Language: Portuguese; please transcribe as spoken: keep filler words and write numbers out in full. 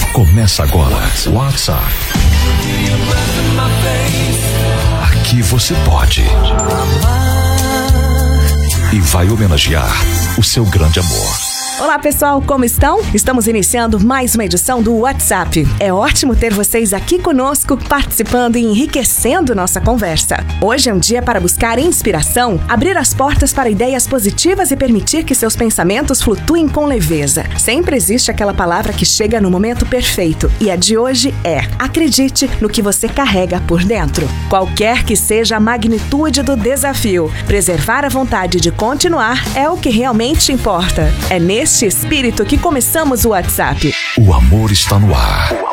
Começa agora. WhatsApp. Aqui você pode e vai homenagear o seu grande amor. Olá pessoal, como estão? Estamos iniciando mais uma edição do WhatsApp. É ótimo ter vocês aqui conosco, participando e enriquecendo nossa conversa. Hoje é um dia para buscar inspiração, abrir as portas para ideias positivas e permitir que seus pensamentos flutuem com leveza. Sempre existe aquela palavra que chega no momento perfeito, e a de hoje é: acredite no que você carrega por dentro. Qualquer que seja a magnitude do desafio, preservar a vontade de continuar é o que realmente importa. É nesse espírito que começamos o WhatsApp. O amor está no ar.